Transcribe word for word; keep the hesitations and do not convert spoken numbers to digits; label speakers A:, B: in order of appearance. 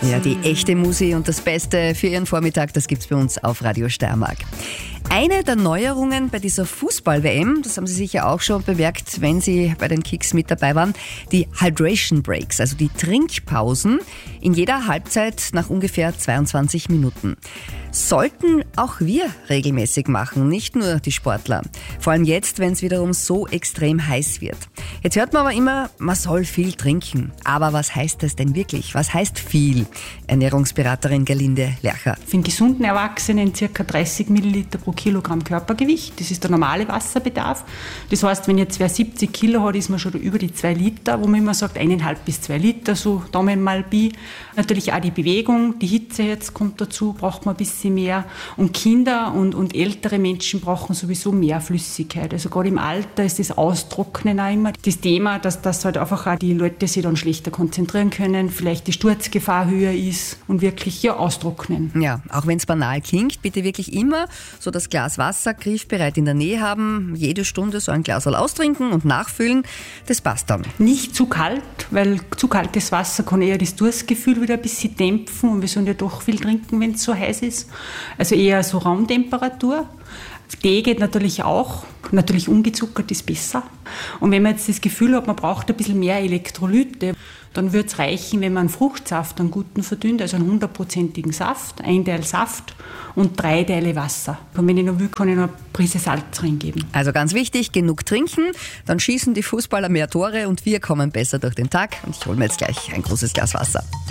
A: Ja, die echte Musi und das Beste für Ihren Vormittag, das gibt's bei uns auf Radio Steiermark. Eine der Neuerungen bei dieser Fußball-W M, das haben Sie sicher auch schon bemerkt, wenn Sie bei den Kicks mit dabei waren, die Hydration Breaks, also die Trinkpausen in jeder Halbzeit nach ungefähr zweiundzwanzig Minuten. Sollten auch wir regelmäßig machen, nicht nur die Sportler. Vor allem jetzt, wenn es wiederum so extrem heiß wird. Jetzt hört man aber immer, man soll viel trinken. Aber was heißt das denn wirklich? Was heißt viel? Ernährungsberaterin Gerlinde Lercher.
B: Für einen gesunden Erwachsenen ca. dreißig Milliliter pro Kilogramm Körpergewicht. Das ist der normale Wasserbedarf. Das heißt, wenn jetzt wer siebzig Kilo hat, ist man schon über die zwei Liter, wo man immer sagt, eineinhalb bis zwei Liter, so Daumen mal Pi. Natürlich auch die Bewegung, die Hitze jetzt kommt dazu, braucht man ein bisschen mehr. Und Kinder und, und ältere Menschen brauchen sowieso mehr Flüssigkeit. Also gerade im Alter ist das Austrocknen auch immer das Thema, dass das halt einfach auch die Leute sich dann schlechter konzentrieren können, vielleicht die Sturzgefahr höher ist und wirklich ja austrocknen.
A: Ja, auch wenn es banal klingt, bitte wirklich immer so das Glas Wasser griffbereit in der Nähe haben, jede Stunde so ein Glas austrinken und nachfüllen, das passt dann.
B: Nicht zu kalt, weil zu kaltes Wasser kann eher das Durstgefühl wieder ein bisschen dämpfen und wir sollen ja doch viel trinken, wenn es so heiß ist. Also eher so Raumtemperatur. Tee geht natürlich auch, natürlich ungezuckert ist besser. Und wenn man jetzt das Gefühl hat, man braucht ein bisschen mehr Elektrolyte, dann würde es reichen, wenn man einen Fruchtsaft, einen guten verdünnt, also einen hundertprozentigen Saft, ein Teil Saft und drei Teile Wasser. Und wenn ich noch will, kann ich noch eine Prise Salz reingeben.
A: Also ganz wichtig, genug trinken, dann schießen die Fußballer mehr Tore und wir kommen besser durch den Tag. Und ich hole mir jetzt gleich ein großes Glas Wasser.